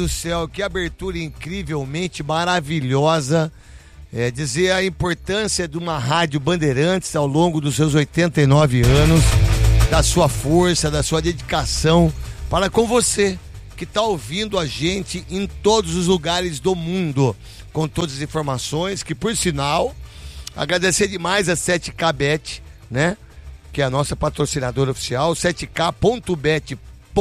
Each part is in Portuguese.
do céu, que abertura incrivelmente maravilhosa. Dizer a importância de uma rádio Bandeirantes ao longo dos seus 89 anos, da sua força, da sua dedicação para com você, que está ouvindo a gente em todos os lugares do mundo, com todas as informações, que por sinal, agradecer demais a 7kBet, né? Que é a nossa patrocinadora oficial, 7k.bet.br,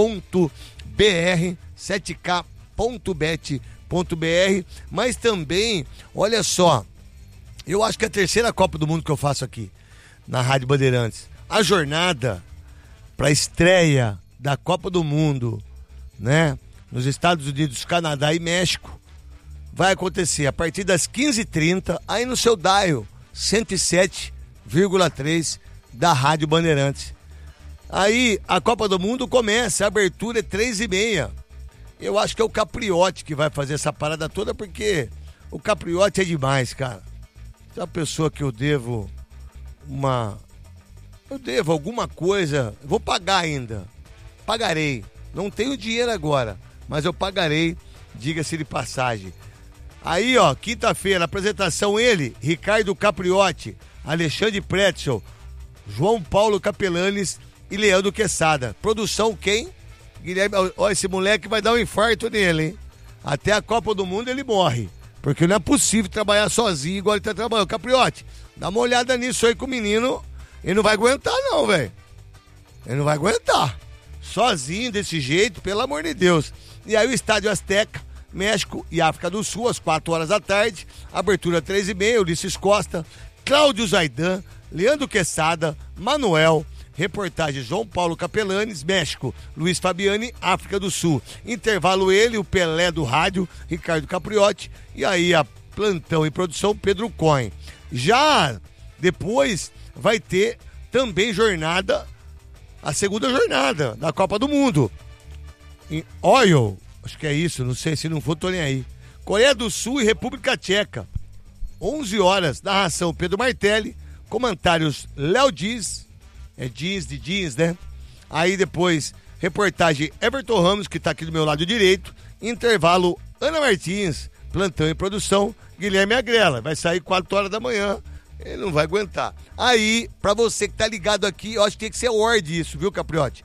7k.bet.br, mas também, olha só, eu acho que é a terceira Copa do Mundo que eu faço aqui, na Rádio Bandeirantes. A jornada para a estreia da Copa do Mundo, né, nos Estados Unidos, Canadá e México, vai acontecer a partir das 15h30, aí no seu dial 107,3 da Rádio Bandeirantes. Aí a Copa do Mundo começa, a abertura é 3h30. Eu acho que é o Capriotti que vai fazer essa parada toda, porque o Capriotti é demais, cara. É uma pessoa que eu devo alguma coisa, vou pagar ainda, pagarei, não tenho dinheiro agora, mas eu pagarei, diga-se de passagem. Aí, ó, quinta-feira, apresentação ele, Ricardo Capriotti, Alexandre Pretzel, João Paulo Capelanes e Leandro Quesada. Produção quem? Guilherme, ó, esse moleque vai dar um infarto nele, hein? Até a Copa do Mundo ele morre, porque não é possível trabalhar sozinho igual ele tá trabalhando. Capriotti, dá uma olhada nisso aí com o menino, ele não vai aguentar não, velho. Ele não vai aguentar. Sozinho, desse jeito, pelo amor de Deus. E aí o Estádio Azteca, México e África do Sul, às 4 horas da tarde, abertura 3h30, Ulisses Costa, Cláudio Zaidan, Leandro Quesada, Manuel, reportagem João Paulo Capelanes, México, Luiz Fabiani, África do Sul. Intervalo ele, o Pelé do rádio, Ricardo Capriotti, e aí a plantão e produção, Pedro Cohen. Já depois vai ter também a segunda jornada da Copa do Mundo. Em Oil, acho que é isso, não sei, se não for, tô nem aí. Coreia do Sul e República Tcheca, 11 horas, narração Pedro Martelli, comentários Léo Dias, jeans de jeans, né? Aí depois, reportagem Everton Ramos, que tá aqui do meu lado direito, intervalo Ana Martins, plantão e produção, Guilherme Agrela, vai sair 4 horas da manhã, ele não vai aguentar. Aí, pra você que tá ligado aqui, eu acho que tem que ser ordem isso, viu, Capriotti?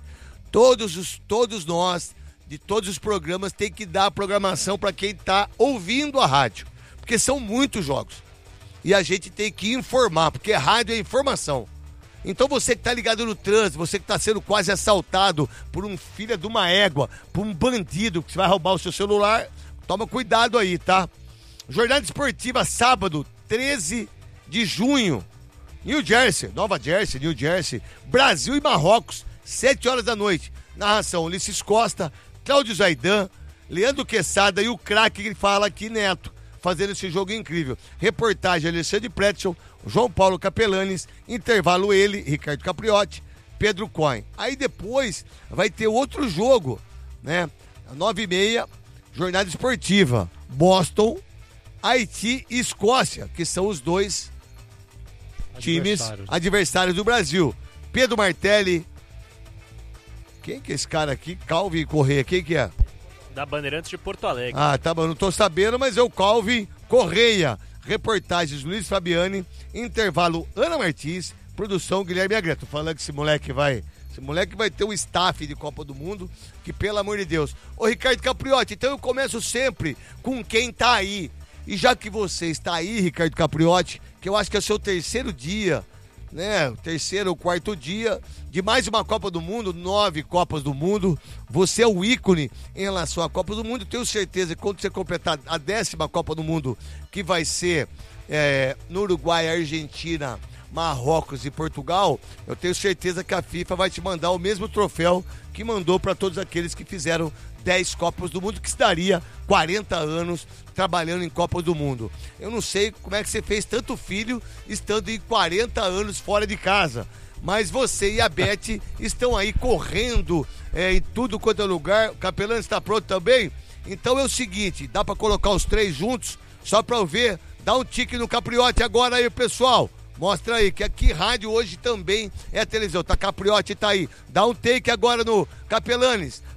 Todos nós, de todos os programas, tem que dar a programação pra quem tá ouvindo a rádio, porque são muitos jogos. E a gente tem que informar, porque rádio é informação. Então você que tá ligado no trânsito, você que tá sendo quase assaltado por um filho de uma égua, por um bandido que vai roubar o seu celular, toma cuidado aí, tá? Jornada esportiva, sábado, 13 de junho, Nova Jersey, New Jersey, Brasil e Marrocos, 7 horas da noite. Narração Ulisses Costa, Cláudio Zaidan, Leandro Quesada e o craque que fala aqui, Neto, fazendo esse jogo incrível. Reportagem Alexandre Pretzel, João Paulo Capelanes, intervalo ele, Ricardo Capriotti, Pedro Cohen. Aí depois vai ter outro jogo, né? Às 9h30, jornada esportiva, Boston, Haiti e Escócia, que são os dois times adversários do Brasil. Pedro Martelli, quem que é esse cara aqui? Calvin Correia, quem que é? Da Bandeirantes de Porto Alegre. Ah, tá bom, não tô sabendo, mas é o Calvin Correia. Reportagens Luiz Fabiani, intervalo Ana Martins, produção Guilherme Agrela. Tô falando que esse moleque vai ter um staff de Copa do Mundo, que pelo amor de Deus. Ô Ricardo Capriotti, então eu começo sempre com quem tá aí. E já que você está aí, Ricardo Capriotti, que eu acho que é o seu terceiro dia, né? O terceiro ou quarto dia de mais uma Copa do Mundo, 9 Copas do Mundo. Você é o ícone em relação à Copa do Mundo. Tenho certeza que quando você completar a 10ª Copa do Mundo, que vai ser no Uruguai, Argentina, Marrocos e Portugal, eu tenho certeza que a FIFA vai te mandar o mesmo troféu que mandou para todos aqueles que fizeram 10 Copas do Mundo, que se daria 40 anos trabalhando em Copas do Mundo. Eu não sei como é que você fez tanto filho estando em 40 anos fora de casa, mas você e a Beth estão aí correndo em tudo quanto é lugar. O Capelão está pronto também? Então é o seguinte, dá para colocar os 3 juntos, só para eu ver, dá um tique no Capriotti agora aí, pessoal. Mostra aí, que aqui rádio hoje também é televisão. Tá, Capriotti tá aí. Dá um take agora no Capelanes,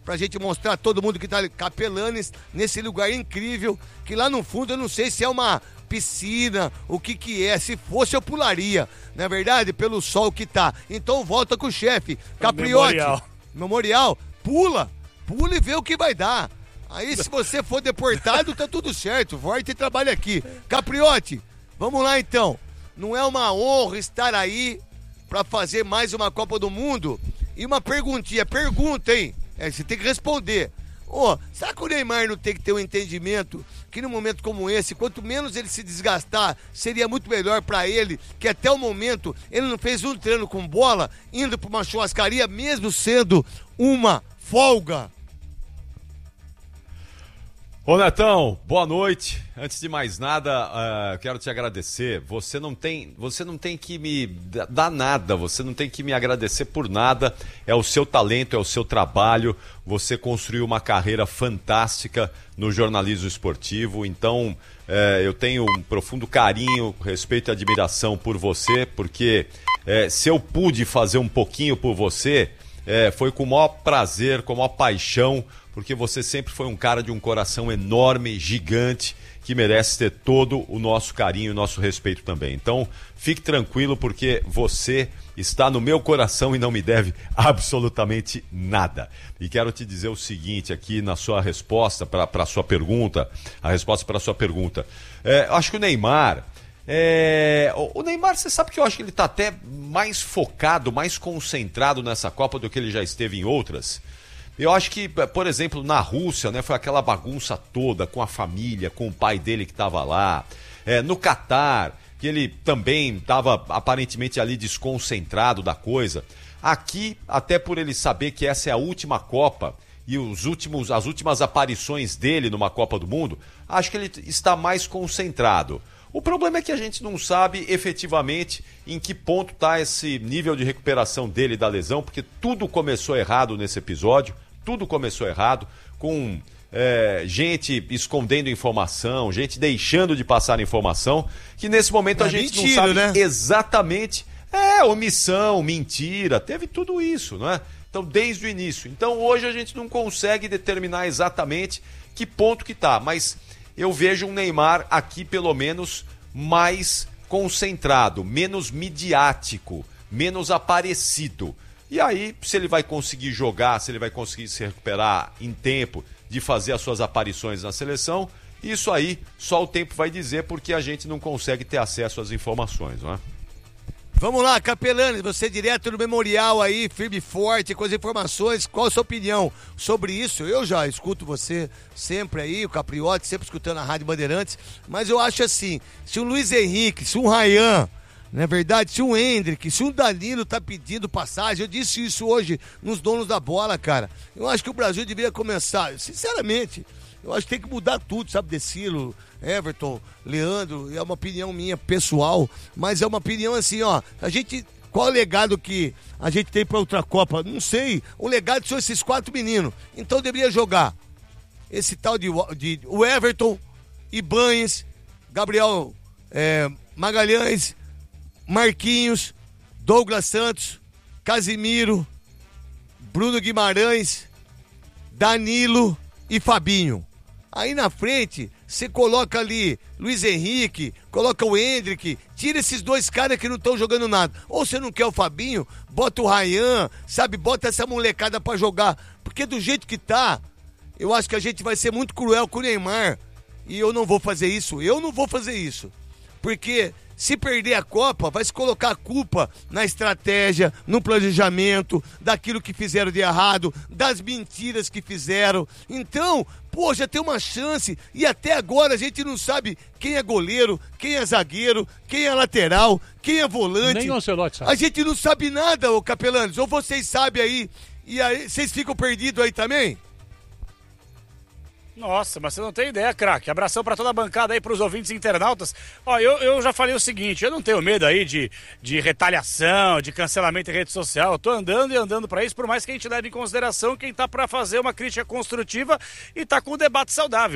pra gente mostrar a todo mundo que tá ali, Capelanes, nesse lugar incrível, que lá no fundo eu não sei se é uma piscina, o que é. Se fosse eu pularia, não é verdade? Pelo sol que tá. Então volta com o chefe, Capriotti. Memorial, pula e vê o que vai dar. Aí se você for deportado, tá tudo certo, volta e trabalha aqui. Capriotti, vamos lá então. Não é uma honra estar aí pra fazer mais uma Copa do Mundo? E uma perguntinha, hein? Você tem que responder. Será que o Neymar não tem que ter um entendimento que num momento como esse, quanto menos ele se desgastar, seria muito melhor pra ele, que até o momento ele não fez um treino com bola, indo pra uma churrascaria, mesmo sendo uma folga? Ô Netão, boa noite. Antes de mais nada, quero te agradecer. Você não tem que me dar nada, você não tem que me agradecer por nada. É o seu talento, é o seu trabalho. Você construiu uma carreira fantástica no jornalismo esportivo. Então, eu tenho um profundo carinho, respeito e admiração por você, porque se eu pude fazer um pouquinho por você, foi com o maior prazer, com a maior paixão, porque você sempre foi um cara de um coração enorme, gigante, que merece ter todo o nosso carinho e o nosso respeito também. Então, fique tranquilo, porque você está no meu coração e não me deve absolutamente nada. E quero te dizer o seguinte aqui na sua resposta para a sua pergunta, acho que o Neymar... O Neymar, você sabe que eu acho que ele está até mais focado, mais concentrado nessa Copa do que ele já esteve em outras. Eu acho que, por exemplo, na Rússia, né, foi aquela bagunça toda com a família, com o pai dele que estava lá. No Catar, que ele também estava aparentemente ali desconcentrado da coisa. Aqui, até por ele saber que essa é a última Copa e as últimas aparições dele numa Copa do Mundo, acho que ele está mais concentrado. O problema é que a gente não sabe efetivamente em que ponto está esse nível de recuperação dele da lesão, porque tudo começou errado nesse episódio, com gente escondendo informação, gente deixando de passar informação, que nesse momento a gente não sabe, né? Exatamente. Omissão, mentira, teve tudo isso, não é? Então, desde o início. Então, hoje a gente não consegue determinar exatamente que ponto que está, mas eu vejo um Neymar aqui, pelo menos, mais concentrado, menos midiático, menos aparecido. E aí, se ele vai conseguir jogar, se ele vai conseguir se recuperar em tempo de fazer as suas aparições na seleção, isso aí só o tempo vai dizer, porque a gente não consegue ter acesso às informações, não é? Vamos lá, Capelanes, você direto no Memorial aí, firme e forte, com as informações, qual a sua opinião sobre isso? Eu já escuto você sempre aí, o Capriotti, sempre escutando a Rádio Bandeirantes, mas eu acho assim, se o Luiz Henrique, se o Ryan, não é verdade, se o Hendrick, se o Danilo tá pedindo passagem, eu disse isso hoje nos donos da bola, cara, eu acho que o Brasil deveria começar, sinceramente, eu acho que tem que mudar tudo, sabe, Decilo, Everton, Leandro, é uma opinião minha pessoal, mas é uma opinião assim, qual é o legado que a gente tem pra outra Copa? Não sei, o legado são esses 4 meninos, então deveria jogar esse tal de o Everton, Ibañez, Gabriel Magalhães, Marquinhos, Douglas Santos, Casimiro, Bruno Guimarães, Danilo e Fabinho. Aí na frente, você coloca ali Luiz Henrique, coloca o Hendrick, tira esses 2 caras que não estão jogando nada. Ou você não quer o Fabinho, bota o Ryan, sabe? Bota essa molecada pra jogar. Porque do jeito que tá, eu acho que a gente vai ser muito cruel com o Neymar. E eu não vou fazer isso. Porque se perder a Copa, vai se colocar a culpa na estratégia, no planejamento, daquilo que fizeram de errado, das mentiras que fizeram. Então, já tem uma chance e até agora a gente não sabe quem é goleiro, quem é zagueiro, quem é lateral, quem é volante. Nem o Ancelotti sabe. A gente não sabe nada, ô Capelanes. Ou vocês sabem aí, e aí vocês ficam perdidos aí também? Nossa, mas você não tem ideia, craque. Abração pra toda a bancada aí, pros ouvintes internautas. Eu já falei o seguinte, eu não tenho medo aí de retaliação, de cancelamento em rede social. Eu tô andando e andando pra isso, por mais que a gente leve em consideração quem tá pra fazer uma crítica construtiva e tá com um debate saudável.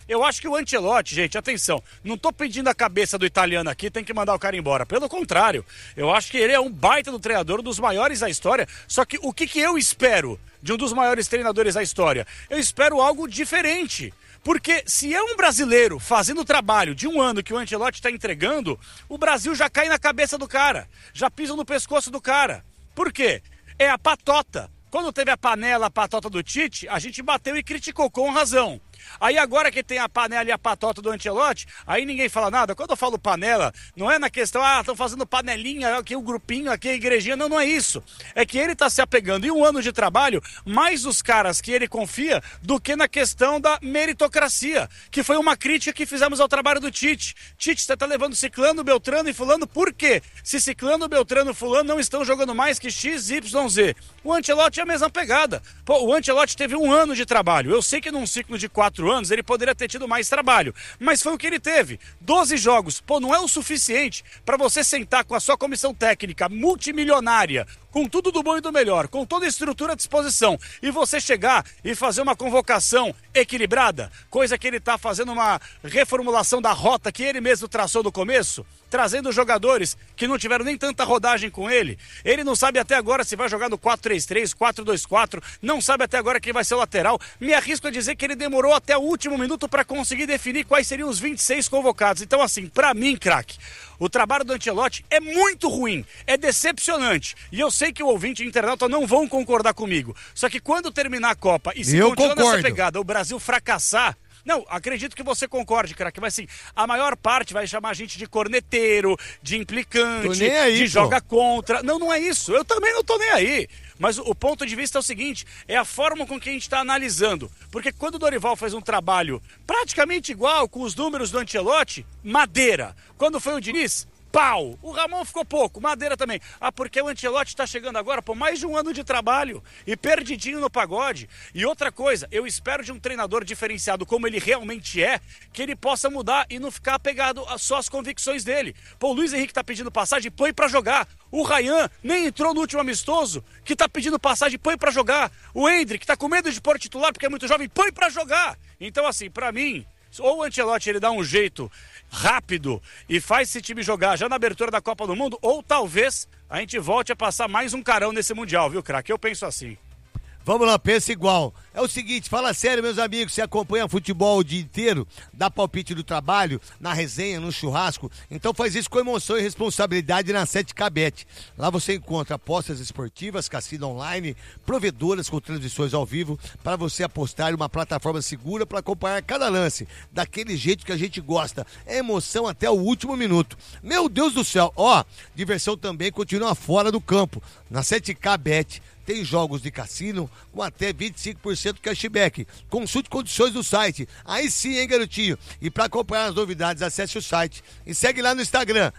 Eu acho que o Ancelotti, gente, atenção, não tô pedindo a cabeça do italiano aqui, tem que mandar o cara embora. Pelo contrário, eu acho que ele é um baita do treinador, um dos maiores da história. Só que o que eu espero de um dos maiores treinadores da história? Eu espero algo diferente. Porque se é um brasileiro fazendo o trabalho de um ano que o Ancelotti está entregando, o Brasil já cai na cabeça do cara, já pisa no pescoço do cara. Por quê? É a patota. Quando teve a panela, a patota do Tite, a gente bateu e criticou com razão. Aí agora que tem a panela e a patota do Ancelotti, aí ninguém fala nada. Quando eu falo panela, não é na questão, estão fazendo panelinha, aqui o grupinho, aqui a igrejinha. Não, não é isso. É que ele está se apegando em um ano de trabalho mais dos caras que ele confia do que na questão da meritocracia, que foi uma crítica que fizemos ao trabalho do Tite. Tite, você está levando Ciclano, Beltrano e Fulano, por quê? Se Ciclano, Beltrano e Fulano não estão jogando mais que X, Y, Z. O Ancelotti é a mesma pegada. Pô, o Ancelotti teve um ano de trabalho. Eu sei que num ciclo de 4 anos ele poderia ter tido mais trabalho, mas foi o que ele teve. 12 jogos, pô, não é o suficiente para você sentar com a sua comissão técnica multimilionária, com tudo do bom e do melhor, com toda a estrutura à disposição, e você chegar e fazer uma convocação equilibrada, coisa que ele está fazendo uma reformulação da rota que ele mesmo traçou no começo, trazendo jogadores que não tiveram nem tanta rodagem com ele. Ele não sabe até agora se vai jogar no 4-3-3, 4-2-4, não sabe até agora quem vai ser o lateral. Me arrisco a dizer que ele demorou até o último minuto para conseguir definir quais seriam os 26 convocados. Então, assim, para mim, craque, o trabalho do Ancelotti é muito ruim, é decepcionante. E eu sei que o ouvinte e o internauta não vão concordar comigo. Só que quando terminar a Copa e se continuar nessa pegada, o Brasil fracassar... Não, acredito que você concorde, craque, mas assim, a maior parte vai chamar a gente de corneteiro, de implicante, aí, de joga contra. Não, não é isso. Eu também não tô nem aí. Mas o ponto de vista é o seguinte, é a forma com que a gente está analisando. Porque quando o Dorival fez um trabalho praticamente igual com os números do Ancelotti, madeira. Quando foi o Diniz, pau. O Ramon ficou pouco, madeira também. Ah, porque o Ancelotti está chegando agora por mais de um ano de trabalho e perdidinho no pagode. E outra coisa, eu espero de um treinador diferenciado como ele realmente é, que ele possa mudar e não ficar apegado só às convicções dele. Pô, o Luiz Henrique tá pedindo passagem, põe pra jogar. O Ryan nem entrou no último amistoso, que tá pedindo passagem, põe pra jogar. O Endrick tá com medo de pôr titular porque é muito jovem, põe pra jogar. Então assim, pra mim, ou o Ancelotti ele dá um jeito rápido e faz esse time jogar já na abertura da Copa do Mundo, ou talvez a gente volte a passar mais um carão nesse Mundial, viu, craque? Eu penso assim. Vamos lá, pensa igual. É o seguinte, fala sério, meus amigos, você acompanha futebol o dia inteiro, dá palpite do trabalho, na resenha, no churrasco, então faz isso com emoção e responsabilidade na 7K-Bet. Lá você encontra apostas esportivas, cassino online, provedoras com transmissões ao vivo, para você apostar em uma plataforma segura para acompanhar cada lance, daquele jeito que a gente gosta. É emoção até o último minuto. Meu Deus do céu, ó, diversão também continua fora do campo. Na 7K-Bet tem jogos de cassino com até 25% cashback. Consulte condições do site. Aí sim, hein, garotinho? E para acompanhar as novidades, acesse o site. E segue lá no Instagram,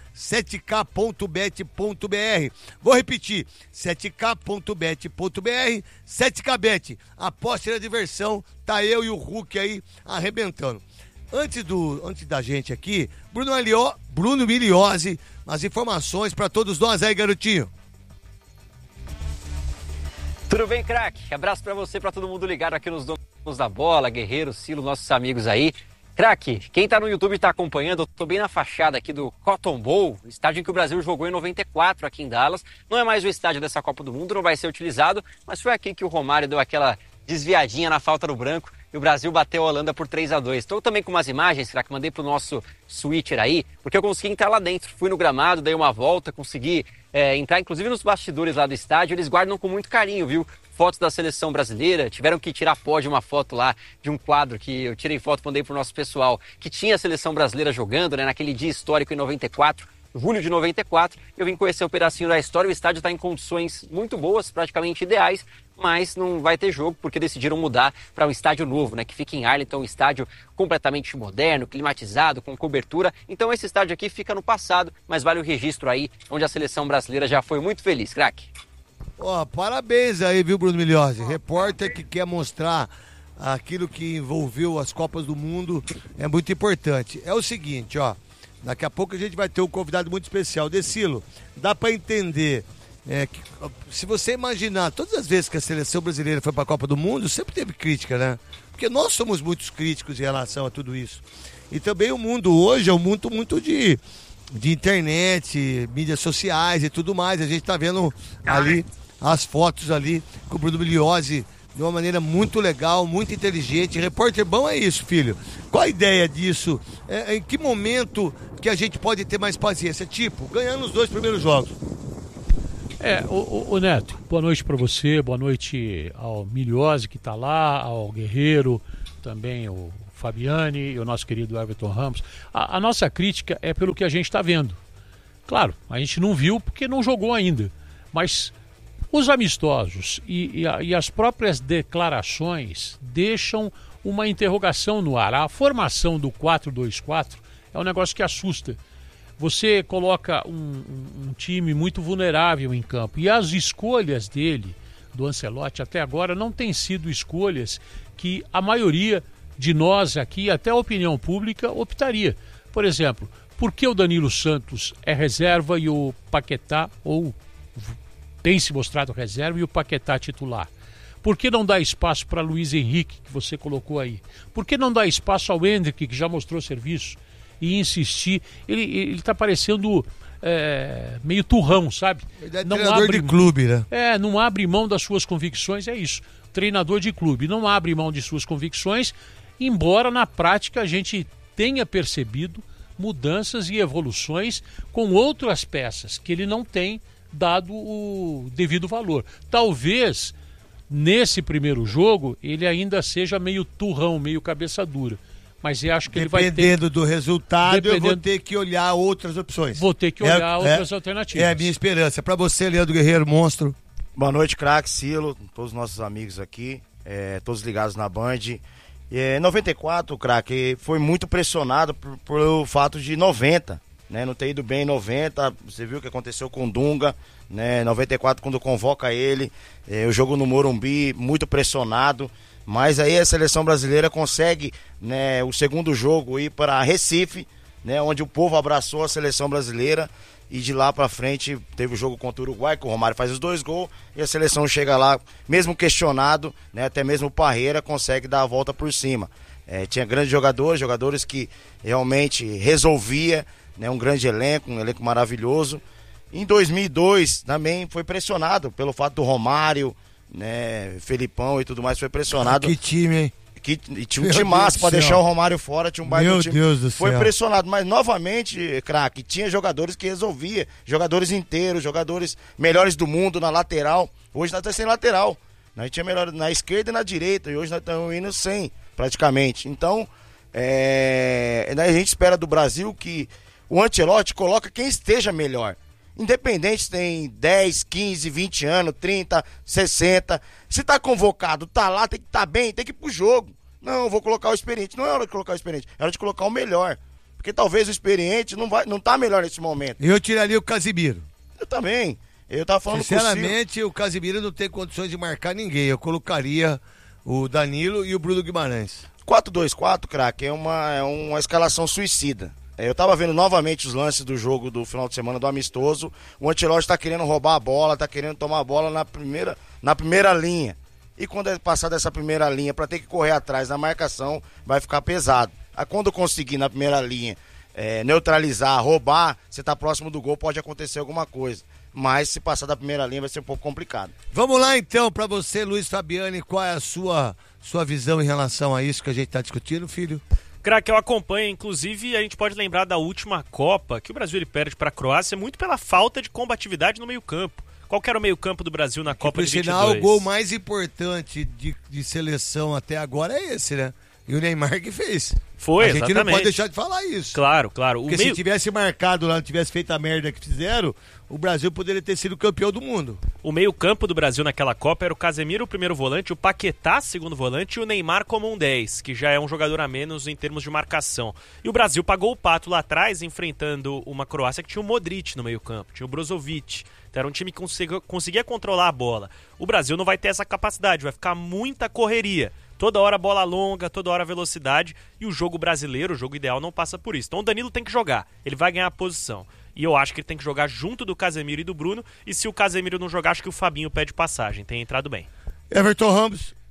7k.bet.br. Vou repetir, 7k.bet.br, 7kbet. Aposte na diversão, tá eu e o Hulk aí arrebentando. Antes da gente aqui, Bruno Miliose, as informações para todos nós aí, garotinho. Tudo bem, craque? Abraço pra você, pra todo mundo ligado aqui nos Donos da Bola, Guerreiro, Silo, nossos amigos aí. Craque, quem tá no YouTube tá acompanhando, eu tô bem na fachada aqui do Cotton Bowl, estádio em que o Brasil jogou em 94 aqui em Dallas. Não é mais o estádio dessa Copa do Mundo, não vai ser utilizado, mas foi aqui que o Romário deu aquela desviadinha na falta do branco e o Brasil bateu a Holanda por 3-2. Estou também com umas imagens, craque, mandei pro nosso switcher aí, porque eu consegui entrar lá dentro. Fui no gramado, dei uma volta, consegui entrar inclusive nos bastidores lá do estádio. Eles guardam com muito carinho, viu? Fotos da seleção brasileira, tiveram que tirar pó de uma foto lá, de um quadro que eu tirei foto, mandei pro nosso pessoal, que tinha a seleção brasileira jogando, né, naquele dia histórico em 94, julho de 94, eu vim conhecer um pedacinho da história. O estádio está em condições muito boas, praticamente ideais, mas não vai ter jogo porque decidiram mudar para um estádio novo, né, que fica em Arlington, um estádio completamente moderno, climatizado, com cobertura. Então esse estádio aqui fica no passado, mas vale o registro aí, onde a seleção brasileira já foi muito feliz, craque. Ó, parabéns aí, viu, Bruno Miliose? Repórter que quer mostrar aquilo que envolveu as Copas do Mundo é muito importante. É o seguinte, ó, daqui a pouco a gente vai ter um convidado muito especial. Decilo, dá pra entender, que, se você imaginar, todas as vezes que a seleção brasileira foi pra Copa do Mundo, sempre teve crítica, né? porque nós somos muito críticos em relação a tudo isso. E também o mundo hoje é um mundo muito de internet, mídias sociais e tudo mais. A gente tá vendo ali as fotos ali com o Bruno Migliozzi de uma maneira muito legal, muito inteligente. Repórter bom é isso, filho. Qual a ideia disso? Em que momento que a gente pode ter mais paciência? Tipo, ganhando os 2 primeiros jogos. O Neto, boa noite para você, boa noite ao Migliozzi que está lá, ao Guerreiro, também o Fabiani e o nosso querido Everton Ramos. A nossa crítica é pelo que a gente está vendo. Claro, a gente não viu porque não jogou ainda, mas os amistosos e as próprias declarações deixam uma interrogação no ar. A formação do 4-2-4 é um negócio que assusta. Você coloca um time muito vulnerável em campo. E as escolhas dele, do Ancelotti, até agora, não têm sido escolhas que a maioria de nós aqui, até a opinião pública, optaria. Por exemplo, por que o Danilo Santos é reserva e o Paquetá, ou tem se mostrado reserva, e o Paquetá titular? Por que não dá espaço para Luiz Henrique, que você colocou aí? Por que não dá espaço ao Hendrick, que já mostrou serviço? E insistir, ele está parecendo meio turrão, sabe? Ele é treinador de clube, né? Não abre mão das suas convicções, é isso. Treinador de clube, não abre mão de suas convicções, embora na prática a gente tenha percebido mudanças e evoluções com outras peças que ele não tem dado o devido valor. Talvez nesse primeiro jogo ele ainda seja meio turrão, meio cabeça dura. Mas eu acho que ele vai ter... Dependendo do resultado, eu vou ter que olhar outras opções. Vou ter que olhar outras alternativas. É a minha esperança. Para você, Leandro Guerreiro, monstro. Boa noite, craque, Silo, todos os nossos amigos aqui, todos ligados na Band. 94, craque, foi muito pressionado por fato de 90, né? Não ter ido bem em 90, você viu o que aconteceu com o Dunga, né? 94, quando convoca ele, o jogo no Morumbi, muito pressionado. Mas aí a seleção brasileira consegue, né, o segundo jogo ir para Recife, né, onde o povo abraçou a seleção brasileira, e de lá para frente teve o jogo contra o Uruguai, que o Romário faz os 2 gols, e a seleção chega lá, mesmo questionado, né, até mesmo o Parreira consegue dar a volta por cima. Tinha grandes jogadores que realmente resolvia, né, um grande elenco, um elenco maravilhoso. Em 2002 também foi pressionado pelo fato do Romário, né, Felipão e tudo mais, foi pressionado. Que time, hein? E tinha um timaço pra deixar o Romário fora, tinha um baita time. Meu Deus do céu. Foi pressionado, mas novamente, craque, tinha jogadores que resolvia, jogadores inteiros, jogadores melhores do mundo na lateral. Hoje nós estamos sem lateral. A gente tinha melhor na esquerda e na direita, e hoje nós estamos indo sem, praticamente. Então, a gente espera do Brasil que o Ancelotti coloca quem esteja melhor. Independente se tem 10, 15, 20 anos, 30, 60. Se tá convocado, tá lá, tem que estar bem, tem que ir pro jogo. Não, vou colocar o experiente. Não é hora de colocar o experiente, é hora de colocar o melhor. Porque talvez o experiente não tá melhor nesse momento. Eu tiraria o Casimiro. Eu também. Eu tava falando sinceramente, o Casimiro não tem condições de marcar ninguém. Eu colocaria o Danilo e o Bruno Guimarães. 4-2-4, craque, é uma escalação suicida. Eu tava vendo novamente os lances do jogo do final de semana do amistoso. O Ancelotti tá querendo roubar a bola, tá querendo tomar a bola na primeira linha. E quando é passar dessa primeira linha para ter que correr atrás na marcação, vai ficar pesado. Aí quando conseguir na primeira linha neutralizar, roubar, você tá próximo do gol, pode acontecer alguma coisa. Mas se passar da primeira linha vai ser um pouco complicado. Vamos lá então, para você, Luiz Fabiani, qual é a sua visão em relação a isso que a gente tá discutindo, filho? Craque, eu acompanho, inclusive a gente pode lembrar da última Copa, que o Brasil ele perde para a Croácia muito pela falta de combatividade no meio-campo. Qual que era o meio-campo do Brasil na Copa de 22? Por sinal, o gol mais importante de seleção até agora é esse, né? E o Neymar que fez. Foi, exatamente. A gente não pode deixar de falar isso. Claro. Porque se tivesse marcado lá, não tivesse feito a merda que fizeram, o Brasil poderia ter sido campeão do mundo. O meio-campo do Brasil naquela Copa era o Casemiro, o primeiro volante, o Paquetá, segundo volante, e o Neymar como um 10, que já é um jogador a menos em termos de marcação. E o Brasil pagou o pato lá atrás, enfrentando uma Croácia que tinha o Modric no meio-campo, tinha o Brozovic. Então era um time que conseguia controlar a bola. O Brasil não vai ter essa capacidade, vai ficar muita correria. Toda hora bola longa, toda hora velocidade, e o jogo brasileiro, o jogo ideal, não passa por isso. Então o Danilo tem que jogar, ele vai ganhar a posição. E eu acho que ele tem que jogar junto do Casemiro e do Bruno, e se o Casemiro não jogar, acho que o Fabinho pede passagem, tem entrado bem. Everton Ramos.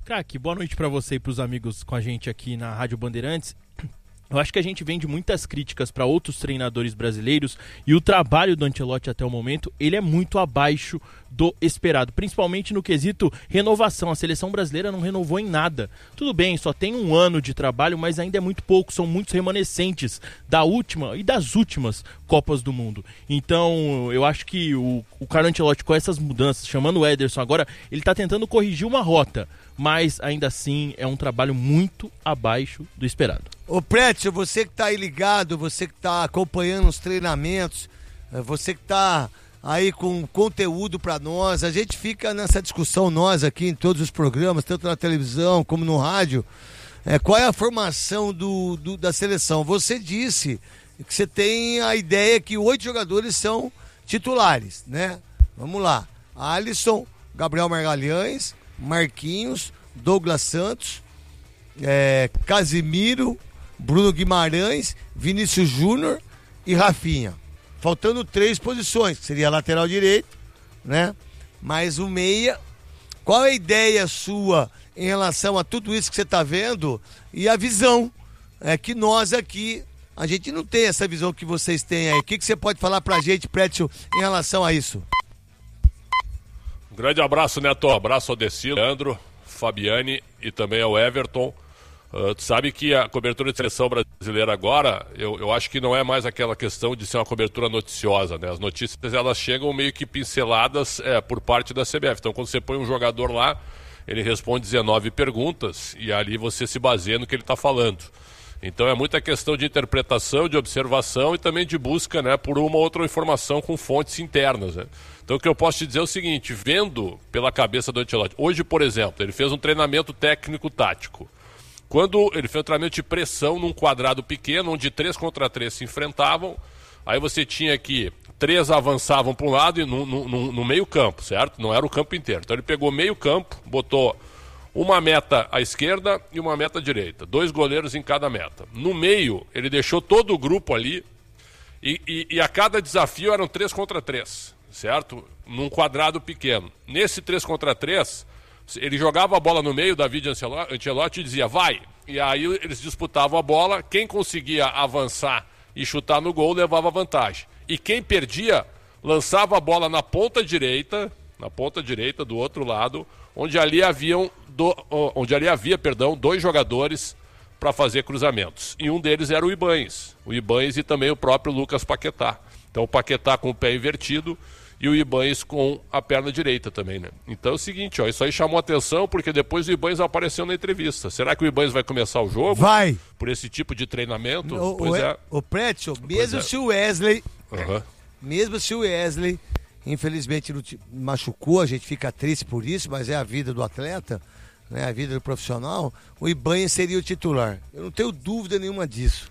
Craque, boa noite para você e para os amigos com a gente aqui na Rádio Bandeirantes. Eu acho que a gente vem de muitas críticas para outros treinadores brasileiros e o trabalho do Ancelotti até o momento, ele é muito abaixo do esperado, principalmente no quesito renovação. A seleção brasileira não renovou em nada. Tudo bem, só tem 1 ano de trabalho, mas ainda é muito pouco, são muitos remanescentes da última e das últimas Copas do Mundo. Então, eu acho que o Carlo Ancelotti, com essas mudanças, chamando o Ederson agora, ele está tentando corrigir uma rota, mas ainda assim é um trabalho muito abaixo do esperado. Ô Prétio, você que tá aí ligado, você que tá acompanhando os treinamentos, você que tá aí com conteúdo para nós, a gente fica nessa discussão nós aqui em todos os programas, tanto na televisão como no rádio, qual é a formação da seleção? Você disse que você tem a ideia que 8 jogadores são titulares, né? Vamos lá, Alisson, Gabriel Magalhães, Marquinhos, Douglas Santos, Casimiro, Bruno Guimarães, Vinícius Júnior e Rafinha. Faltando 3 posições, que seria lateral direito, né? Mais o meia. Qual é a ideia sua em relação a tudo isso que você está vendo e a visão? É que nós aqui, a gente não tem essa visão que vocês têm aí. O que você pode falar pra gente, Prétio, em relação a isso? Um grande abraço, Neto. Abraço ao Decilo, Leandro, Fabiane e também ao Everton. Tu sabe que a cobertura de seleção brasileira agora, eu acho que não é mais aquela questão de ser uma cobertura noticiosa, né? As notícias, elas chegam meio que pinceladas por parte da CBF. Então, quando você põe um jogador lá, ele responde 19 perguntas e ali você se baseia no que ele está falando. Então, é muita questão de interpretação, de observação e também de busca, né, por uma ou outra informação com fontes internas, né? Então, o que eu posso te dizer é o seguinte, vendo pela cabeça do Ancelotti, hoje, por exemplo, ele fez um treinamento técnico-tático. Quando ele fez um treinamento de pressão num quadrado pequeno, onde 3 contra 3 se enfrentavam, aí você tinha que 3 avançavam para um lado e no meio campo, certo? Não era o campo inteiro. Então ele pegou meio campo, botou uma meta à esquerda e uma meta à direita. 2 goleiros em cada meta. No meio, ele deixou todo o grupo ali e a cada desafio eram 3 contra 3, certo? Num quadrado pequeno. Nesse 3 contra 3... ele jogava a bola no meio, David Ancelotti dizia, vai. E aí eles disputavam a bola, quem conseguia avançar e chutar no gol levava vantagem. E quem perdia, lançava a bola na ponta direita do outro lado, onde ali havia 2 jogadores para fazer cruzamentos. E um deles era o Ibanez e também o próprio Lucas Paquetá. Então o Paquetá com o pé invertido e o Ibanez com a perna direita também, né? Então é o seguinte, ó, isso aí chamou atenção porque depois o Ibanez apareceu na entrevista. Será que o Ibanez vai começar o jogo? Vai! Por esse tipo de treinamento? O Prétio, mesmo se o Wesley... Mesmo se o Wesley, infelizmente, machucou, a gente fica triste por isso, mas é a vida do atleta, né? A vida do profissional, o Ibanez seria o titular. Eu não tenho dúvida nenhuma disso.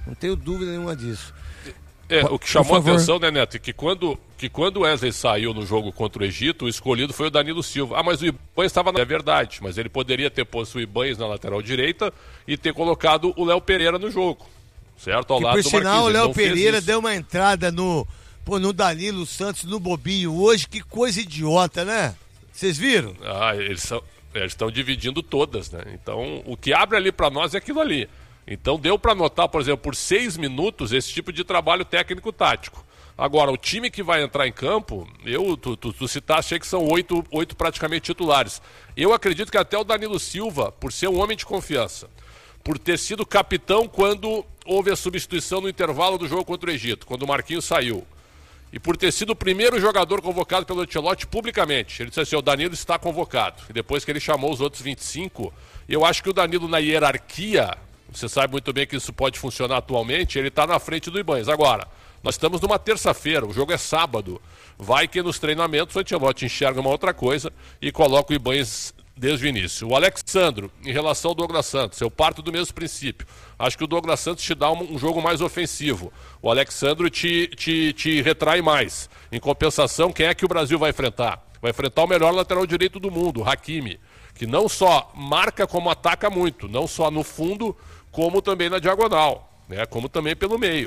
O que chamou a atenção, né, Neto, que quando o Wesley saiu no jogo contra o Egito, o escolhido foi o Danilo Silva. Mas o Ibanez estava na... É verdade, mas ele poderia ter posto o Ibanez na lateral direita e ter colocado o Léo Pereira no jogo, certo? Ao lado do Marquinhos. Por sinal, o Léo Pereira deu uma entrada no Danilo Santos, no bobinho hoje, que coisa idiota, né? Vocês viram? Eles estão dividindo todas, né? Então, o que abre ali para nós é aquilo ali. Então deu para notar, por exemplo, por 6 minutos esse tipo de trabalho técnico-tático. Agora, o time que vai entrar em campo, tu citaste aí que são 8 praticamente titulares. Eu acredito que até o Danilo Silva, por ser um homem de confiança, por ter sido capitão quando houve a substituição no intervalo do jogo contra o Egito, quando o Marquinhos saiu, e por ter sido o primeiro jogador convocado pelo Ancelotti publicamente. Ele disse assim, o Danilo está convocado. E depois que ele chamou os outros 25, eu acho que o Danilo na hierarquia... Você sabe muito bem que isso pode funcionar atualmente, ele está na frente do Ibanez. Agora, nós estamos numa terça-feira, o jogo é sábado. Vai que nos treinamentos o Ancelotti enxerga uma outra coisa e coloca o Ibanez desde o início. O Alexandro, em relação ao Douglas Santos, eu parto do mesmo princípio. Acho que o Douglas Santos te dá um jogo mais ofensivo. O Alexandro te retrai mais. Em compensação, quem é que o Brasil vai enfrentar? Vai enfrentar o melhor lateral direito do mundo, o Hakimi, que não só marca como ataca muito, não só no fundo, como também na diagonal, né? Como também pelo meio.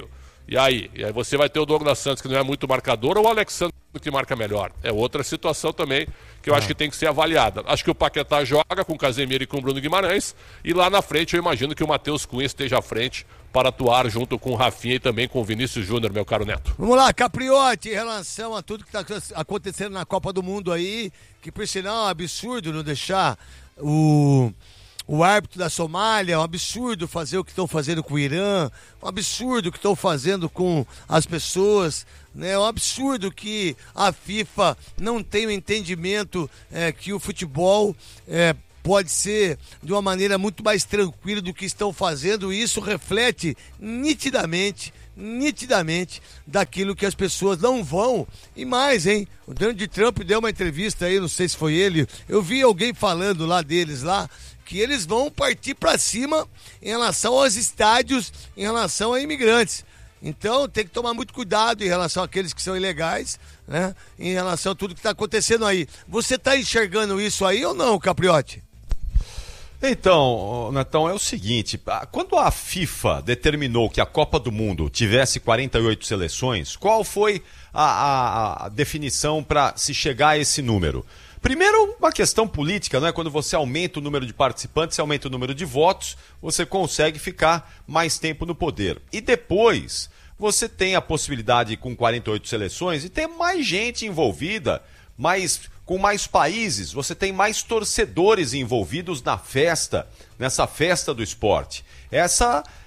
E aí você vai ter o Douglas Santos, que não é muito marcador, ou o Alexandre, que marca melhor. É outra situação também que eu acho que tem que ser avaliada. Acho que o Paquetá joga com o Casemiro e com o Bruno Guimarães, e lá na frente eu imagino que o Matheus Cunha esteja à frente para atuar junto com o Rafinha e também com o Vinícius Júnior, meu caro Neto. Vamos lá, Capriotti, em relação a tudo que está acontecendo na Copa do Mundo aí, que por sinal é um absurdo não deixar o árbitro da Somália, é um absurdo fazer o que estão fazendo com o Irã, um absurdo o que estão fazendo com as pessoas, né? É um absurdo que a FIFA não tem o entendimento que o futebol pode ser de uma maneira muito mais tranquila do que estão fazendo, e isso reflete nitidamente daquilo que as pessoas não vão. E mais, hein? O Donald Trump deu uma entrevista aí, não sei se foi ele, eu vi alguém falando lá deles lá, que eles vão partir para cima em relação aos estádios, em relação a imigrantes. Então tem que tomar muito cuidado em relação àqueles que são ilegais, né? Em relação a tudo que está acontecendo aí. Você está enxergando isso aí ou não, Capriotti? Então, Netão, é o seguinte, quando a FIFA determinou que a Copa do Mundo tivesse 48 seleções, qual foi a definição para se chegar a esse número? Primeiro, uma questão política, né? Quando você aumenta o número de participantes, você aumenta o número de votos, você consegue ficar mais tempo no poder. E depois, você tem a possibilidade, com 48 seleções, de ter mais gente envolvida, com mais países, você tem mais torcedores envolvidos na festa, nessa festa do esporte. Esse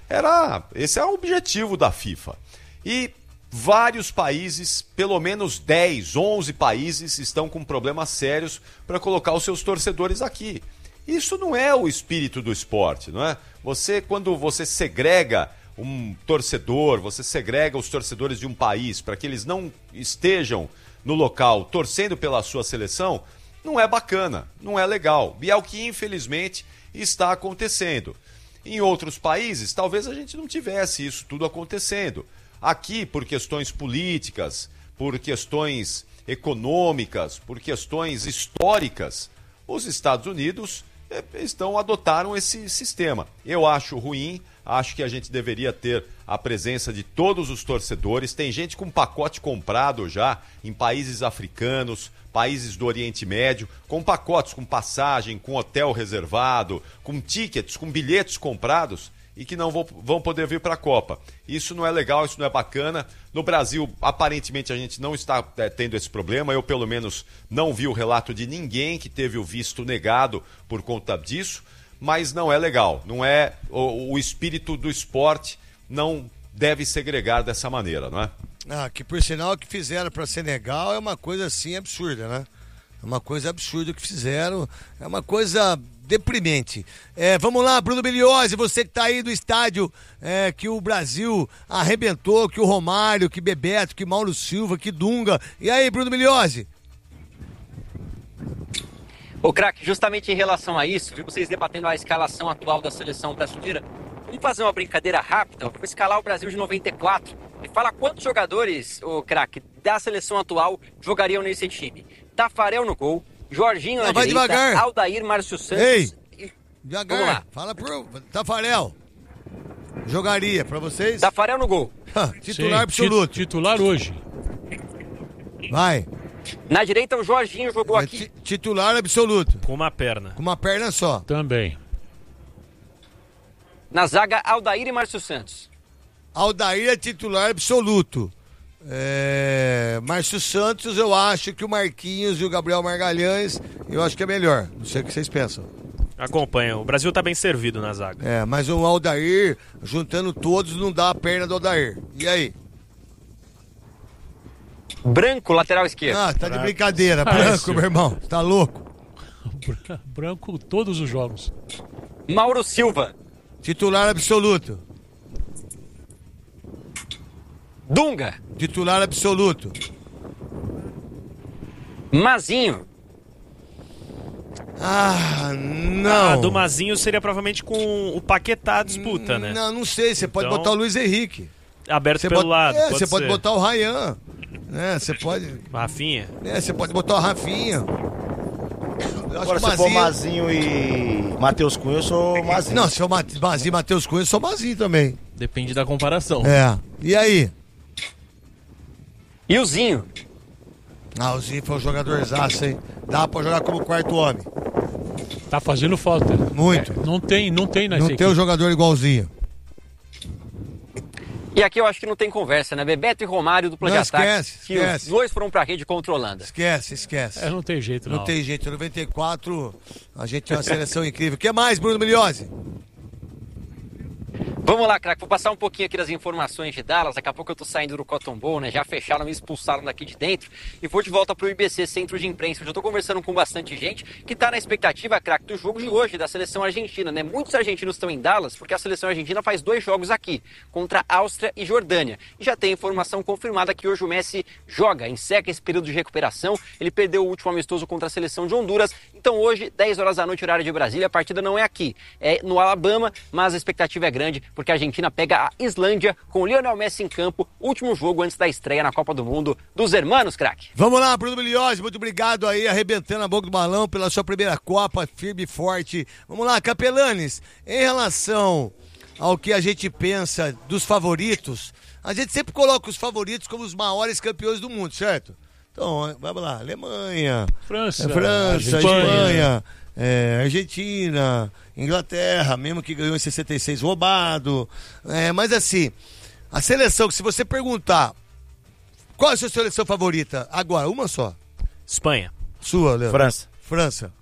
é o objetivo da FIFA. E vários países, pelo menos 10, 11 países, estão com problemas sérios para colocar os seus torcedores aqui. Isso não é o espírito do esporte, não é? Quando você segrega um torcedor, você segrega os torcedores de um país para que eles não estejam no local torcendo pela sua seleção, não é bacana, não é legal. E é o que, infelizmente, está acontecendo. Em outros países, talvez a gente não tivesse isso tudo acontecendo. Aqui, por questões políticas, por questões econômicas, por questões históricas, os Estados Unidos adotaram esse sistema. Eu acho ruim, acho que a gente deveria ter a presença de todos os torcedores. Tem gente com pacote comprado já em países africanos, países do Oriente Médio, com pacotes, com passagem, com hotel reservado, com tickets, com bilhetes comprados, e que não vão poder vir para a Copa. Isso não é legal, isso não é bacana. No Brasil, aparentemente, a gente não está tendo esse problema. Eu, pelo menos, não vi o relato de ninguém que teve o visto negado por conta disso, mas não é legal. Não é o espírito do esporte não deve segregar dessa maneira, não é? Que por sinal o que fizeram para Senegal é uma coisa assim absurda, né? É uma coisa absurda o que fizeram, é uma coisa deprimente. Vamos lá, Bruno Biliosi, você que tá aí do estádio que o Brasil arrebentou, que o Romário, que Bebeto, que Mauro Silva, que Dunga. E aí, Bruno Biliosi? Ô, craque, justamente em relação a isso, vi vocês debatendo a escalação atual da seleção brasileira. Vamos fazer uma brincadeira rápida? Vou escalar o Brasil de 94. Me fala quantos jogadores, ô craque, da seleção atual jogariam nesse time. Tafarel no gol, Jorginho na direita, devagar. Aldair, Márcio Santos... Ei, devagar. Vamos lá. Fala pro Tafarel. Jogaria pra vocês? Tafarel no gol. Titular absoluto. Titular hoje. Vai. Na direita o Jorginho jogou aqui. Titular absoluto. Com uma perna. Com uma perna só. Também. Na zaga, Aldair e Márcio Santos. Aldair é titular absoluto. Márcio Santos, eu acho que o Marquinhos e o Gabriel Magalhães, eu acho que é melhor. Não sei o que vocês pensam. Acompanha. O Brasil tá bem servido na zaga. Mas o Aldair, juntando todos, não dá a perna do Aldair. E aí? Branco, lateral esquerdo. Tá de brincadeira. Branco, meu irmão. Tá louco? Branco todos os jogos. Mauro Silva. Titular absoluto. Dunga. Titular absoluto. Mazinho. Não. Do Mazinho seria provavelmente com o Paquetá a disputa, né? Não sei. Você pode botar o Luiz Henrique. Aberto pelo lado. Você pode botar o Ryan. Você pode. Rafinha. Você pode botar o Rafinha. Agora, se for Mazinho e Matheus Cunha, eu sou Mazinho. Não, se for Mazinho e Matheus Cunha, eu sou Mazinho também. Depende da comparação. E aí? E o Zinho? O Zinho foi um jogadorzaço, hein? Dá pra jogar como quarto homem. Tá fazendo falta. Muito. Não tem nessa Não tem um jogador igualzinho. E aqui eu acho que não tem conversa, né? Bebeto e Romário, dupla de ataque. Esquece. Os dois foram pra rede contra a Holanda. Esquece. Não tem jeito, não. Não tem jeito. Em 94, a gente tem uma seleção incrível. O que mais, Bruno Migliozzi? Vamos lá, craque, vou passar um pouquinho aqui das informações de Dallas, daqui a pouco eu tô saindo do Cotton Bowl, né, já fecharam, me expulsaram daqui de dentro e vou de volta pro IBC, Centro de Imprensa, eu já tô conversando com bastante gente que tá na expectativa, craque, do jogo de hoje da seleção argentina, né, muitos argentinos estão em Dallas porque a seleção argentina faz 2 jogos aqui, contra Áustria e Jordânia, e já tem informação confirmada que hoje o Messi joga, encerra esse período de recuperação, ele perdeu o último amistoso contra a seleção de Honduras, então hoje, 10 horas da noite, horário de Brasília, a partida não é aqui, é no Alabama, mas a expectativa é grande, porque a Argentina pega a Islândia com Lionel Messi em campo, último jogo antes da estreia na Copa do Mundo dos hermanos, craque. Vamos lá, Bruno Migliozzi, muito obrigado aí, arrebentando a boca do balão pela sua primeira Copa, firme e forte. Vamos lá, Capelanes, em relação ao que a gente pensa dos favoritos, a gente sempre coloca os favoritos como os maiores campeões do mundo, certo? Então, vamos lá, Alemanha, França, Espanha, Argentina, Inglaterra, mesmo que ganhou em 66 roubado. Mas assim, a seleção, que se você perguntar qual é a sua seleção favorita, agora, uma só. Espanha. Sua, Léo? França.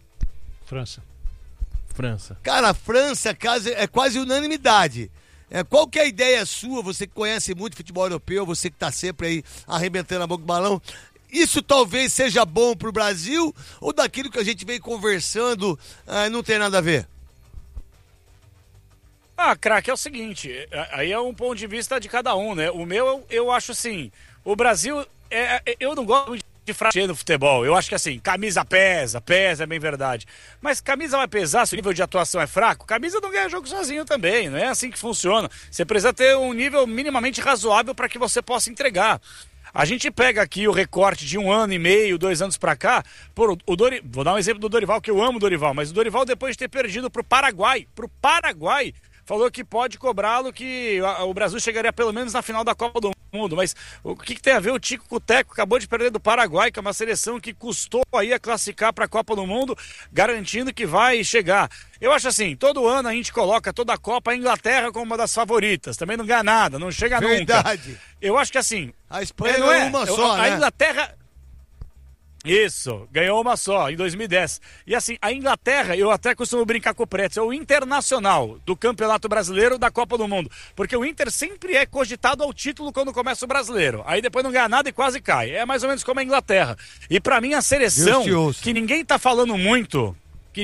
Cara, a França é quase unanimidade. Qual que é a ideia sua, você que conhece muito futebol europeu, você que tá sempre aí arrebentando a boca do balão, isso talvez seja bom pro Brasil ou daquilo que a gente vem conversando não tem nada a ver? Craque, é o seguinte, aí é um ponto de vista de cada um, né? O meu, eu acho assim, o Brasil, eu não gosto de fraqueza no futebol, eu acho que assim, camisa pesa, é bem verdade, mas camisa vai pesar se o nível de atuação é fraco? Camisa não ganha jogo sozinho também, não é assim que funciona, você precisa ter um nível minimamente razoável para que você possa entregar. A gente pega aqui o recorte de 1 ano e meio, 2 anos pra cá, vou dar um exemplo do Dorival, que eu amo o Dorival, mas o Dorival, depois de ter perdido pro Paraguai, falou que pode cobrá-lo, que o Brasil chegaria pelo menos na final da Copa do Mundo, mas o que tem a ver o Tico com o Teco? Acabou de perder do Paraguai, que é uma seleção que custou aí a classificar para a Copa do Mundo, garantindo que vai chegar. Eu acho assim, todo ano a gente coloca toda a Copa a Inglaterra como uma das favoritas, também não ganha nada, não chega Verdade. nunca. Eu acho que assim... A Espanha é uma só, né? A Inglaterra... Isso, ganhou uma só, em 2010. E assim, a Inglaterra, eu até costumo brincar com o Pretzel, é o Internacional do Campeonato Brasileiro da Copa do Mundo. Porque o Inter sempre é cogitado ao título quando começa o Brasileiro. Aí depois não ganha nada e quase cai. É mais ou menos como a Inglaterra. E pra mim a seleção que ninguém tá falando muito,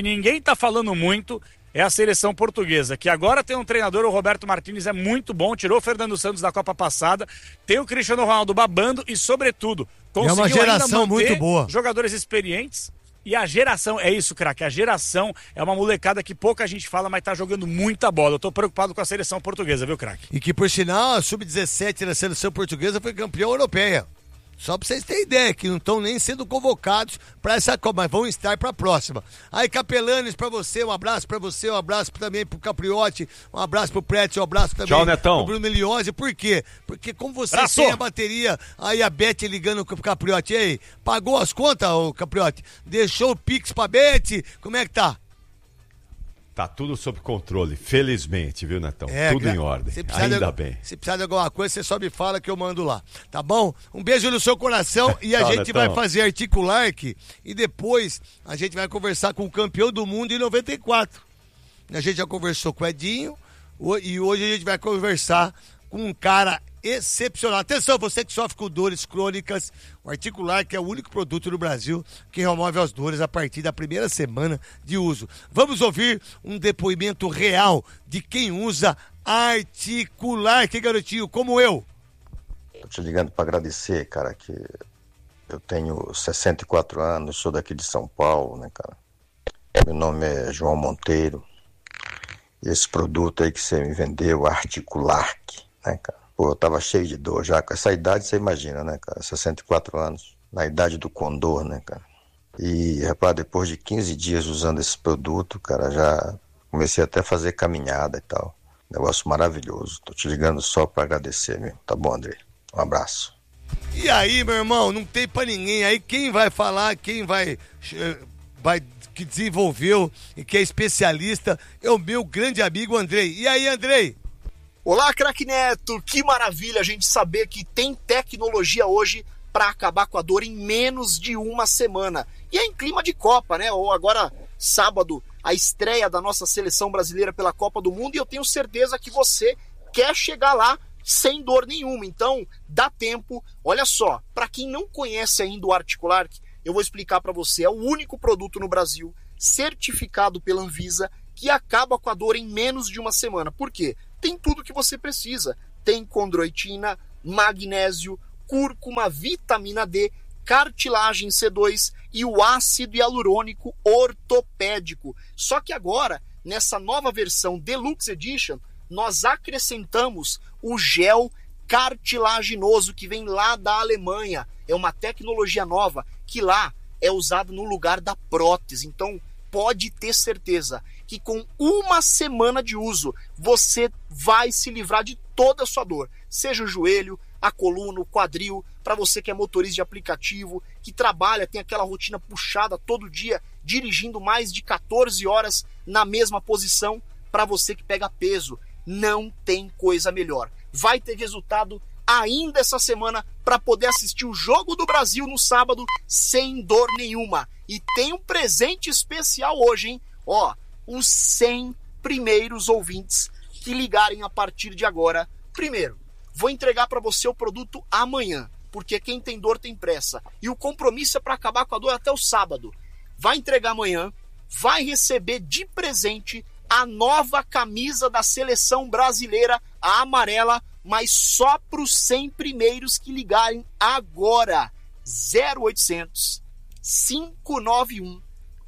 é a seleção portuguesa, que agora tem um treinador, o Roberto Martínez, é muito bom, tirou o Fernando Santos da Copa passada, tem o Cristiano Ronaldo babando e, sobretudo, conseguiu uma geração ainda manter muito boa. Jogadores experientes. E a geração, é isso, craque, a geração é uma molecada que pouca gente fala, mas tá jogando muita bola. Eu tô preocupado com a seleção portuguesa, viu, craque? E que, por sinal, a Sub-17 da seleção portuguesa foi campeã europeia. Só pra vocês terem ideia, que não estão nem sendo convocados pra essa Copa, mas vão estar pra próxima. Aí, Capelanes, pra você, um abraço pra você, um abraço também pro Capriotti, um abraço pro Pretzel, um abraço também Tchau, Netão. pro Bruno Migliozzi. Por quê? Porque como vocês têm a bateria, aí a Beth ligando pro Capriotti, e aí, pagou as contas, ô Capriotti? Deixou o Pix pra Beth? Como é que tá? Tá tudo sob controle, felizmente, viu, Netão? Tudo em ordem, ainda bem. Se precisar de alguma coisa, você só me fala que eu mando lá, tá bom? Um beijo no seu coração e a gente vai fazer Articular aqui e depois a gente vai conversar com o campeão do mundo em 94. A gente já conversou com o Edinho e hoje a gente vai conversar com um cara excepcional. Atenção, você que sofre com dores crônicas, o Articular, que é o único produto no Brasil que remove as dores a partir da primeira semana de uso. Vamos ouvir um depoimento real de quem usa Articular, que garotinho, como eu. Tô te ligando para agradecer, cara, que eu tenho 64 anos, sou daqui de São Paulo, né, cara? Meu nome é João Monteiro. E esse produto aí que você me vendeu, Articular, né, cara? Pô, eu tava cheio de dor já, com essa idade você imagina, né, cara, 64 anos, na idade do condor, né, cara. E, rapaz, depois de 15 dias usando esse produto, cara, já comecei até a fazer caminhada e tal. Negócio maravilhoso. Tô te ligando só pra agradecer, meu. Tá bom, Andrei? Um abraço. E aí, meu irmão, não tem pra ninguém. Aí quem vai falar, quem vai que desenvolveu e que é especialista é o meu grande amigo Andrei. E aí, Andrei? Olá, craque Neto. Que maravilha a gente saber que tem tecnologia hoje para acabar com a dor em menos de uma semana. E é em clima de Copa, né? Ou agora, sábado, a estreia da nossa seleção brasileira pela Copa do Mundo, e eu tenho certeza que você quer chegar lá sem dor nenhuma. Então, dá tempo. Olha só, para quem não conhece ainda o Articular, eu vou explicar para você. É o único produto no Brasil certificado pela Anvisa que acaba com a dor em menos de uma semana. Por quê? Tem tudo que você precisa. Tem condroitina, magnésio, cúrcuma, vitamina D, cartilagem C2 e o ácido hialurônico ortopédico. Só que agora, nessa nova versão Deluxe Edition, nós acrescentamos o gel cartilaginoso que vem lá da Alemanha. É uma tecnologia nova que lá é usada no lugar da prótese. Então, pode ter certeza que com uma semana de uso, você vai se livrar de toda a sua dor. Seja o joelho, a coluna, o quadril, para você que é motorista de aplicativo, que trabalha, tem aquela rotina puxada todo dia, dirigindo mais de 14 horas na mesma posição, para você que pega peso. Não tem coisa melhor. Vai ter resultado ainda essa semana para poder assistir o Jogo do Brasil no sábado sem dor nenhuma. E tem um presente especial hoje, hein? Ó, os 100 primeiros ouvintes que ligarem a partir de agora. Primeiro, vou entregar para você o produto amanhã, porque quem tem dor tem pressa. E o compromisso é para acabar com a dor até o sábado. Vai entregar amanhã, vai receber de presente a nova camisa da seleção brasileira, a amarela, mas só para os 100 primeiros que ligarem agora. 0800 591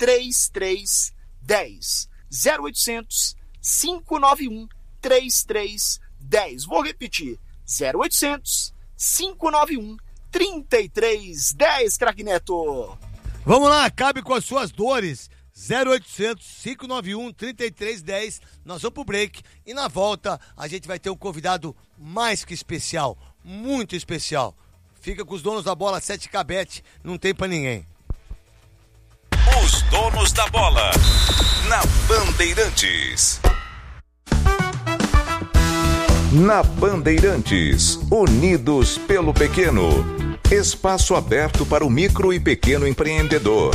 3310. 0800 591 3310. Vou repetir. 0800 591 3310, craque Neto. Vamos lá, acabe com as suas dores. 0800 591 3310. Nós vamos pro break e na volta a gente vai ter um convidado mais que especial, muito especial. Fica com os donos da bola, 7K-Bet, não tem pra ninguém. Os donos da bola na Bandeirantes. Na Bandeirantes, unidos pelo pequeno. Espaço aberto para o micro e pequeno empreendedor.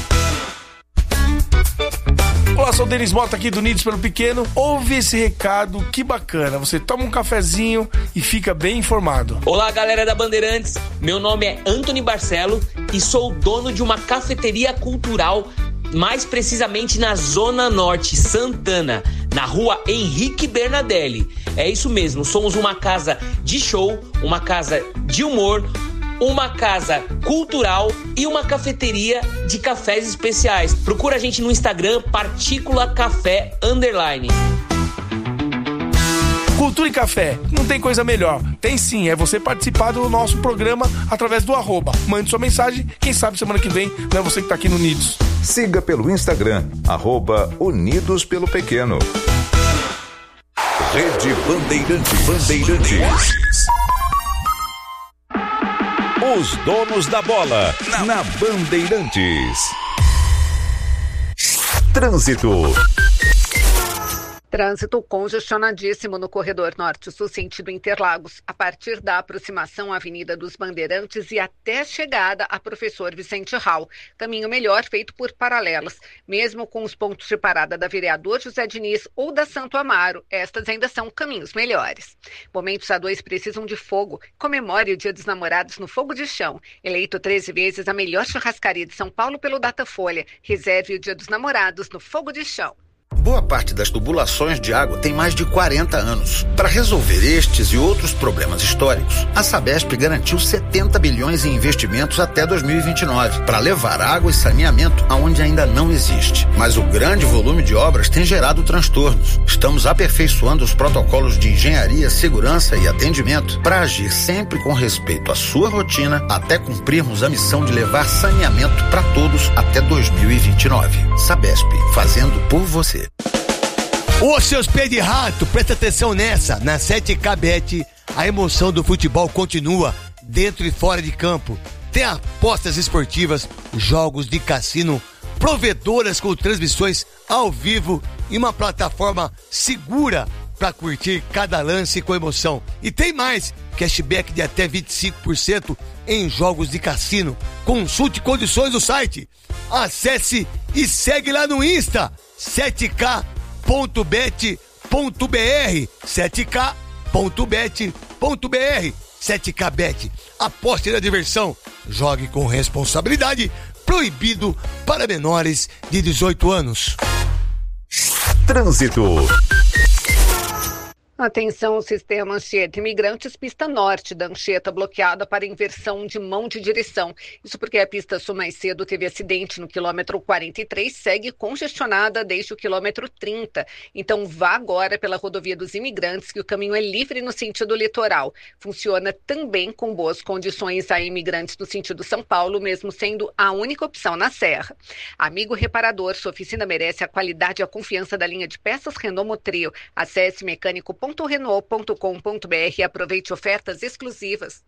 Olá, sou o Denis Mota aqui do Unidos pelo Pequeno. Ouve esse recado, que bacana. Você toma um cafezinho e fica bem informado. Olá, galera da Bandeirantes. Meu nome é Antony Barcelo e sou dono de uma cafeteria cultural, mais precisamente na Zona Norte, Santana, na rua Henrique Bernadelli. É isso mesmo, somos uma casa de show, uma casa de humor, uma casa cultural e uma cafeteria de cafés especiais. Procura a gente no Instagram, Partícula Café _. Cultura e café, não tem coisa melhor. Tem sim, é você participar do nosso programa através do @. Mande sua mensagem, quem sabe semana que vem não é você que tá aqui no Unidos. Siga pelo Instagram, @Unidos pelo Pequeno. Rede Bandeirantes. Os donos da bola na Bandeirantes. Trânsito. Trânsito congestionadíssimo no corredor norte-sul, sentido Interlagos, a partir da aproximação à Avenida dos Bandeirantes e até chegada a Professor Vicente Hall. Caminho melhor feito por paralelas. Mesmo com os pontos de parada da Vereador José Diniz ou da Santo Amaro, estas ainda são caminhos melhores. Momentos A2 precisam de fogo. Comemore o Dia dos Namorados no Fogo de Chão. Eleito 13 vezes a melhor churrascaria de São Paulo pelo Datafolha. Reserve o Dia dos Namorados no Fogo de Chão. Boa parte das tubulações de água tem mais de 40 anos. Para resolver estes e outros problemas históricos, a Sabesp garantiu 70 bilhões em investimentos até 2029, para levar água e saneamento aonde ainda não existe. Mas o grande volume de obras tem gerado transtornos. Estamos aperfeiçoando os protocolos de engenharia, segurança e atendimento para agir sempre com respeito à sua rotina, até cumprirmos a missão de levar saneamento para todos até 2029. Sabesp, fazendo por você. Ô, seus pés de rato, presta atenção nessa. Na 7K Bet, a emoção do futebol continua dentro e fora de campo. Tem apostas esportivas, jogos de cassino, provedoras com transmissões ao vivo e uma plataforma segura para curtir cada lance com emoção. E tem mais, cashback de até 25% em jogos de cassino. Consulte condições do site. Acesse e segue lá no Insta, 7k.bet.br, 7k.bet.br, 7kBet. Aposte na diversão. Jogue com responsabilidade. Proibido para menores de 18 anos. Trânsito. Atenção, o sistema Anchieta Imigrantes, pista norte da Anchieta bloqueada para inversão de mão de direção. Isso porque a pista sul mais cedo teve acidente no quilômetro 43, segue congestionada desde o quilômetro 30. Então vá agora pela rodovia dos Imigrantes, que o caminho é livre no sentido litoral. Funciona também com boas condições a Imigrantes no sentido São Paulo, mesmo sendo a única opção na Serra. Amigo reparador, sua oficina merece a qualidade e a confiança da linha de peças Renault Motril. Acesse mecânico.renault.com.br e aproveite ofertas exclusivas.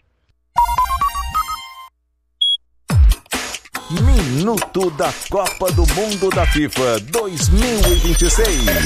Minuto da Copa do Mundo da FIFA 2026.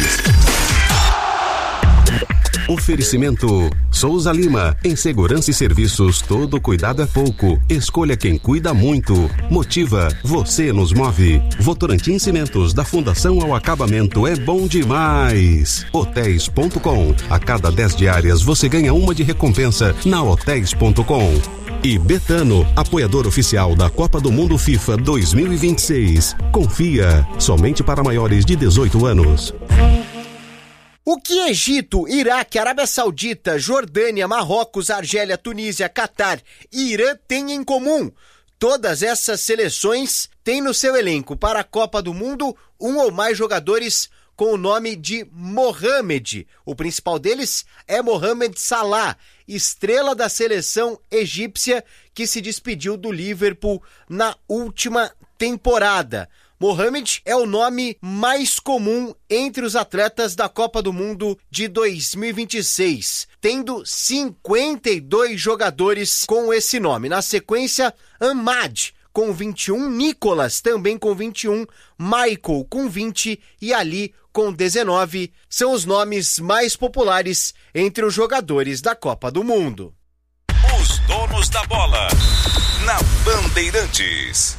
Oferecimento Souza Lima. Em segurança e serviços, todo cuidado é pouco. Escolha quem cuida muito. Motiva, você nos move. Votorantim Cimentos, da fundação ao acabamento, é bom demais. Hotéis.com. A cada 10 diárias você ganha uma de recompensa na Hotéis.com. E Betano, apoiador oficial da Copa do Mundo FIFA 2026. Confia, somente para maiores de 18 anos. O que Egito, Iraque, Arábia Saudita, Jordânia, Marrocos, Argélia, Tunísia, Catar e Irã têm em comum? Todas essas seleções têm no seu elenco para a Copa do Mundo um ou mais jogadores com o nome de Mohamed. O principal deles é Mohamed Salah, estrela da seleção egípcia que se despediu do Liverpool na última temporada. Mohamed é o nome mais comum entre os atletas da Copa do Mundo de 2026, tendo 52 jogadores com esse nome. Na sequência, Ahmad com 21, Nicolas também com 21, Michael com 20 e Ali com 19 são os nomes mais populares entre os jogadores da Copa do Mundo. Os donos da bola, na Bandeirantes.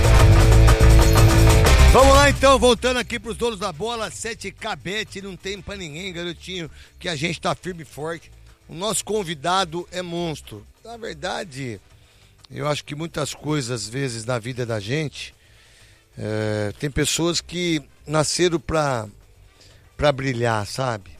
Vamos lá então, voltando aqui pros donos da bola, 7K Bet, não tem pra ninguém, garotinho, que a gente tá firme e forte. O nosso convidado é monstro. Na verdade, eu acho que muitas coisas, às vezes, na vida da gente, tem pessoas que nasceram pra brilhar, sabe?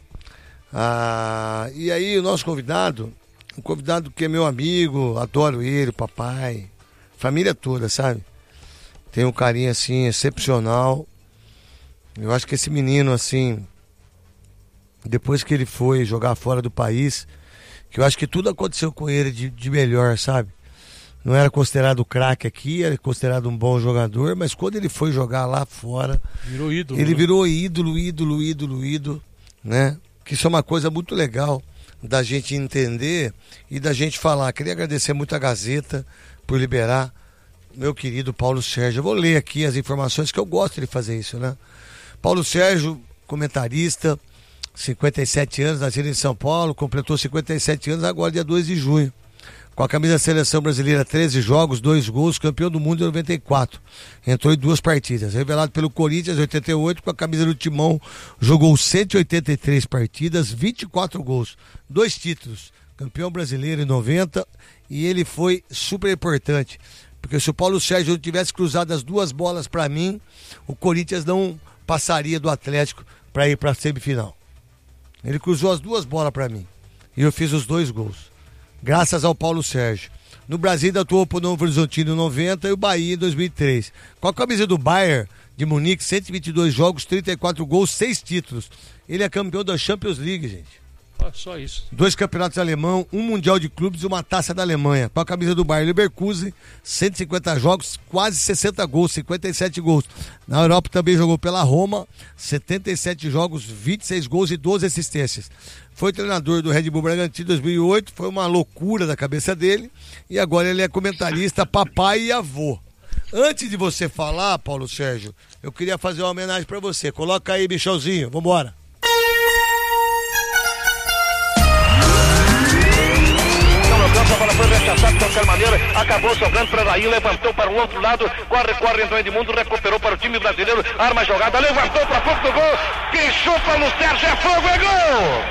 E aí o nosso convidado, um convidado que é meu amigo, adoro ele, o papai, família toda, sabe? Tem um carinho, assim, excepcional. Eu acho que esse menino, assim, depois que ele foi jogar fora do país, que eu acho que tudo aconteceu com ele de melhor, sabe? Não era considerado craque aqui, era considerado um bom jogador, mas quando ele foi jogar lá fora, virou ídolo, ele né? virou ídolo, né? Que isso é uma coisa muito legal da gente entender e da gente falar. Queria agradecer muito a Gazeta por liberar meu querido Paulo Sérgio. Eu vou ler aqui as informações, que eu gosto de fazer isso, né? Paulo Sérgio, comentarista, 57 anos, nascido em São Paulo, completou 57 anos agora, dia 2 de junho. Com a camisa da Seleção Brasileira, 13 jogos, 2 gols, campeão do mundo em 94. Entrou em 2 partidas. Revelado pelo Corinthians, em 88, com a camisa do Timão, jogou 183 partidas, 24 gols, 2 títulos. Campeão brasileiro em 90, e ele foi super importante. Porque se o Paulo Sérgio não tivesse cruzado as 2 bolas para mim, o Corinthians não passaria do Atlético para ir para a semifinal. Ele cruzou as 2 bolas para mim e eu fiz os 2 gols, graças ao Paulo Sérgio. No Brasil atuou para o Novo Horizontino em 90 e o Bahia em 2003. Com a camisa do Bayern de Munique, 122 jogos, 34 gols, 6 títulos. Ele é campeão da Champions League, gente. Só isso. 2 campeonatos alemão, 1 mundial de clubes e uma taça da Alemanha. Com a camisa do Bayer Leverkusen, 150 jogos, quase 60 gols, 57 gols. Na Europa também jogou pela Roma, 77 jogos, 26 gols e 12 assistências. Foi treinador do Red Bull Bragantino em 2008, foi uma loucura da cabeça dele. E agora ele é comentarista, papai e avô. Antes de você falar, Paulo Sérgio, eu queria fazer uma homenagem pra você. Coloca aí, Michelzinho, vambora. A bola foi rechaçada de qualquer maneira, acabou sobrando para Raí, levantou para o outro lado, corre, entrou Edmundo, recuperou para o time brasileiro, arma a jogada, levantou para pouco do gol, quem chupa no Sérgio é fogo, é gol!